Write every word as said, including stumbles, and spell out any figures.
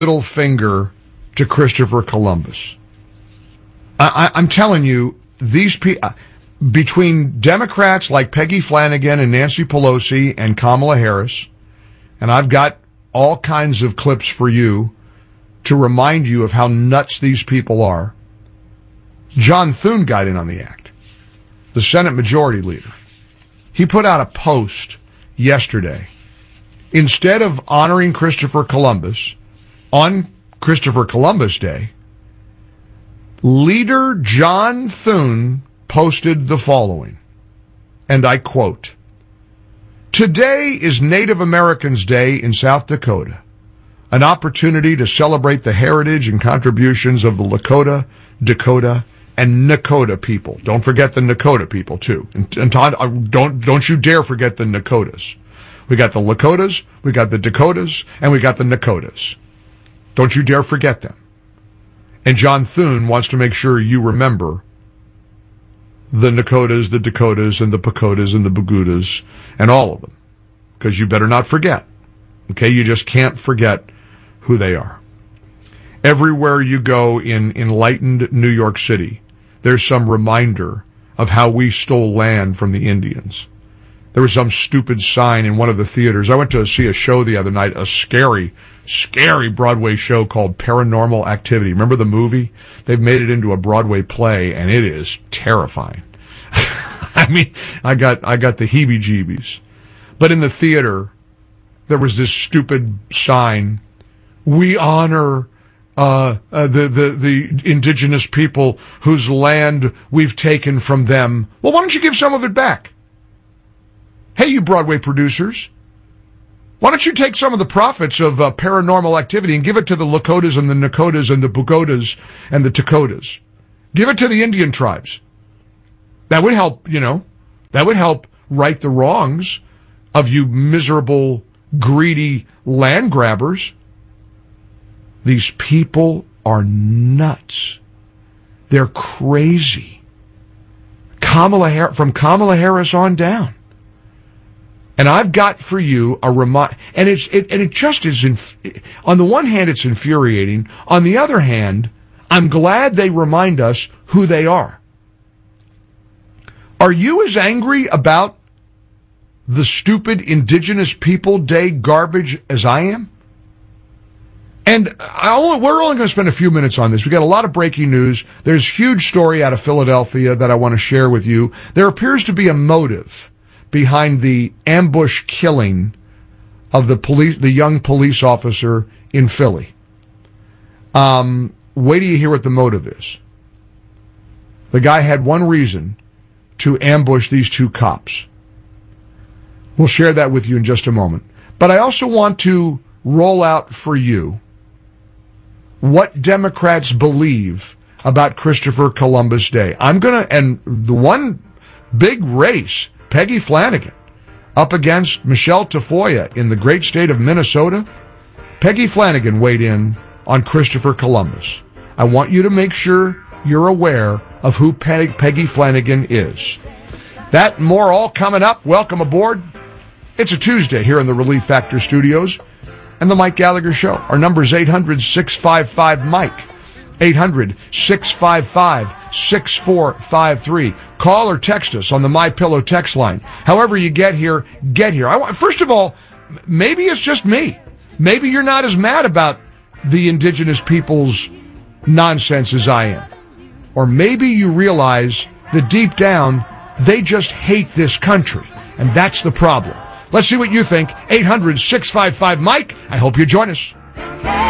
middle finger to Christopher Columbus. I, I, I'm telling you, these people, between Democrats like Peggy Flanagan and Nancy Pelosi and Kamala Harris, and I've got all kinds of clips for you to remind you of how nuts these people are. John Thune got in on the act, the Senate Majority Leader. He put out a post yesterday. Instead of honoring Christopher Columbus on Christopher Columbus Day, Leader John Thune posted the following, and I quote, "Today is Native Americans Day in South Dakota, an opportunity to celebrate the heritage and contributions of the Lakota, Dakota, and Nakota people." Don't forget the Nakota people, too. And, and Todd, don't, don't you dare forget the Nakotas. We got the Lakotas, we got the Dakotas, and we got the Nakotas. Don't you dare forget them. And John Thune wants to make sure you remember the Nakotas, the Dakotas, and the Pakotas, and the Bagudas, and all of them. Because you better not forget. Okay, you just can't forget who they are. Everywhere you go in enlightened New York City, there's some reminder of how we stole land from the Indians. There was some stupid sign in one of the theaters. I went to see a show the other night, a scary, scary Broadway show called Paranormal Activity. Remember the movie? They've made it into a Broadway play, and it is terrifying. I mean, I got I got the heebie-jeebies. But in the theater, there was this stupid sign, "We honor uh, uh the, the, the indigenous people whose land we've taken from them." Well, why don't you give some of it back? Hey, you Broadway producers, why don't you take some of the profits of uh, Paranormal Activity and give it to the Lakotas and the Nakotas and the Pagodas and the Dakotas? Give it to the Indian tribes. That would help, you know, that would help right the wrongs of you miserable, greedy land grabbers. These people are nuts. They're crazy. Kamala Harris, from Kamala Harris on down. And I've got for you a remind, and it's it, and it just is. Inf- on the one hand, it's infuriating. On the other hand, I'm glad they remind us who they are. Are you as angry about the stupid Indigenous People Day garbage as I am? And I only, we're only going to spend a few minutes on this. We got a lot of breaking news. There's a huge story out of Philadelphia that I want to share with you. There appears to be a motive behind the ambush killing of the police, the young police officer in Philly. Um, wait till you hear what the motive is. The guy had one reason to ambush these two cops. We'll share that with you in just a moment. But I also want to roll out for you what Democrats believe about Christopher Columbus Day. I'm going to, and the one big race, Peggy Flanagan up against Michelle Tafoya in the great state of Minnesota. Peggy Flanagan weighed in on Christopher Columbus. I want you to make sure you're aware of who Peg- Peggy Flanagan is. That and more all coming up. Welcome aboard. It's a Tuesday here in the Relief Factor Studios and the Mike Gallagher Show. Our number is eight hundred, six five five, Mike. eight hundred, six five five, six four five three. Call or text us on the MyPillow text line. However you get here, get here. I want, first of all, maybe it's just me. Maybe you're not as mad about the indigenous people's nonsense as I am. Or maybe you realize that deep down, they just hate this country. And that's the problem. Let's see what you think. eight hundred, six five five, Mike. I hope you join us.